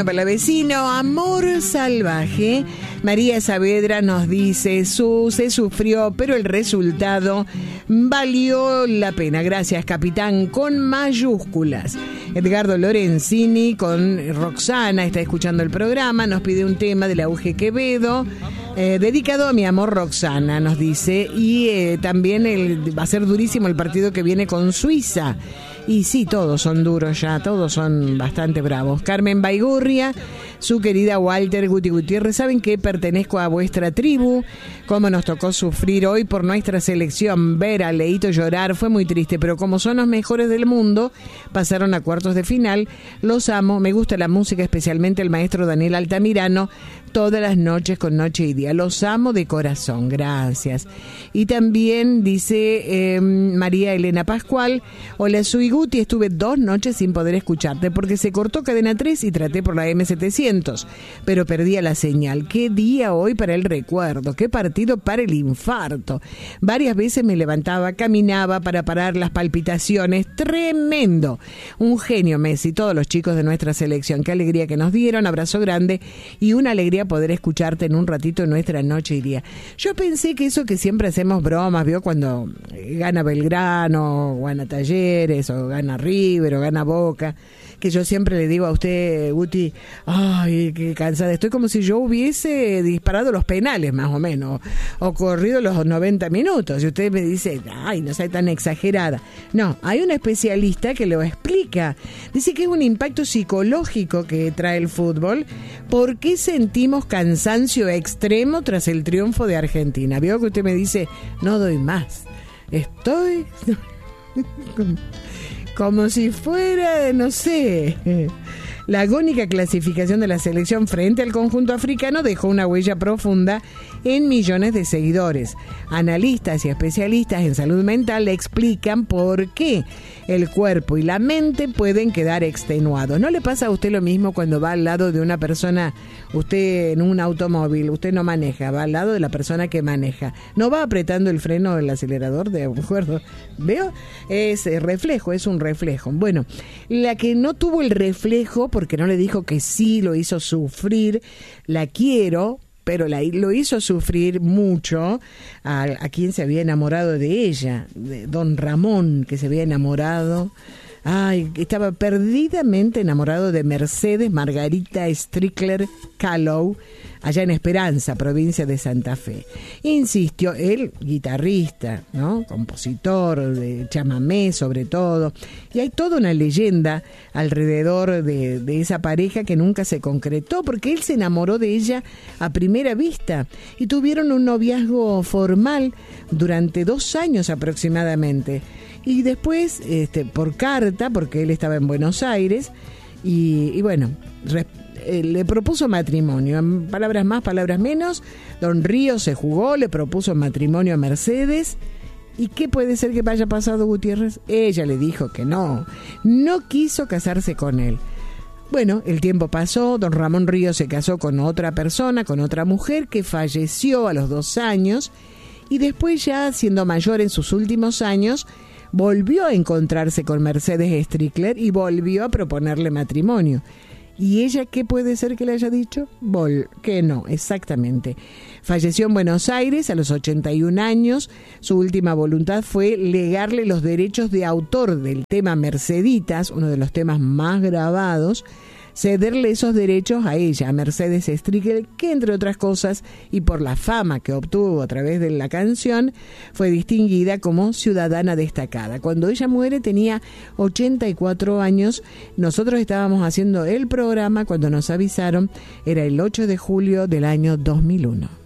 cariño para la vecino. Amor salvaje. María Saavedra nos dice, se sufrió, pero el resultado valió la pena. Gracias, capitán, con mayúsculas. Edgardo Lorenzini con Roxana está escuchando el programa, nos pide un tema de la UG Quevedo, dedicado a mi amor Roxana, nos dice, y también va a ser durísimo el partido que viene con Suiza. Y sí, todos son duros ya, todos son bastante bravos. Carmen Baigurria, su querida Walter Guti Gutiérrez, saben que pertenezco a vuestra tribu, cómo nos tocó sufrir hoy por nuestra selección, ver a Leito llorar, fue muy triste, pero como son los mejores del mundo, pasaron a cuartos de final, los amo, me gusta la música, especialmente el maestro Daniel Altamirano, todas las noches con Noche y Día, los amo de corazón, gracias. Y también dice María Elena Pascual, hola, soy Guti, estuve 2 noches sin poder escucharte porque se cortó Cadena 3 y traté por la M700, pero perdía la señal. Qué día hoy para el recuerdo, qué partido para el infarto. Varias veces me levantaba, caminaba para parar las palpitaciones, tremendo. Un genio Messi, todos los chicos de nuestra selección, qué alegría que nos dieron, abrazo grande y una alegría poder escucharte en un ratito en nuestra Noche y Día. Yo pensé que eso que siempre hacemos bromas, ¿vio? Cuando gana Belgrano, o gana Talleres, o gana River, o gana Boca, que yo siempre le digo a usted, Guti, ay, qué cansada estoy, como si yo hubiese disparado los penales, más o menos, o corrido los 90 minutos, y usted me dice, ay, no sea tan exagerada. No, hay un especialista que lo explica, dice que es un impacto psicológico que trae el fútbol, ¿por qué sentimos cansancio extremo tras el triunfo de Argentina? Veo que usted me dice, no doy más, estoy como si fuera, no sé. La agónica clasificación de la selección frente al conjunto africano dejó una huella profunda en millones de seguidores. Analistas y especialistas en salud mental explican por qué el cuerpo y la mente pueden quedar extenuados. ¿No le pasa a usted lo mismo cuando va al lado de una persona, usted en un automóvil, usted no maneja, va al lado de la persona que maneja, no va apretando el freno del acelerador, de acuerdo? ¿Veo? Es reflejo, es un reflejo. Bueno, la que no tuvo el reflejo porque no le dijo que sí, lo hizo sufrir, la quiero, pero lo hizo sufrir mucho a quien se había enamorado de ella, de don Ramón, que se había enamorado, estaba perdidamente enamorado de Mercedes Margarita Strickler Callow, allá en Esperanza, provincia de Santa Fe. Insistió, él, guitarrista, ¿no? Compositor de chamamé sobre todo, y hay toda una leyenda alrededor de esa pareja que nunca se concretó, porque él se enamoró de ella a primera vista, y tuvieron un noviazgo formal durante 2 años aproximadamente, y después, por carta, porque él estaba en Buenos Aires, y bueno, le propuso matrimonio, en palabras más, palabras menos, don Ríos se jugó, le propuso matrimonio a Mercedes. ¿Y qué puede ser que haya pasado, Gutiérrez? Ella le dijo que no quiso casarse con él. Bueno, el tiempo pasó, don Ramón Ríos se casó con otra persona, con otra mujer que falleció a los 2 años, y después, ya siendo mayor en sus últimos años, volvió a encontrarse con Mercedes Strickler y volvió a proponerle matrimonio. ¿Y ella qué puede ser que le haya dicho? Que no, exactamente. Falleció en Buenos Aires a los 81 años. Su última voluntad fue legarle los derechos de autor del tema Merceditas, uno de los temas más grabados, cederle esos derechos a ella, a Mercedes Strickler, que entre otras cosas, y por la fama que obtuvo a través de la canción, fue distinguida como ciudadana destacada. Cuando ella muere tenía 84 años, nosotros estábamos haciendo el programa cuando nos avisaron, era el 8 de julio del año 2001.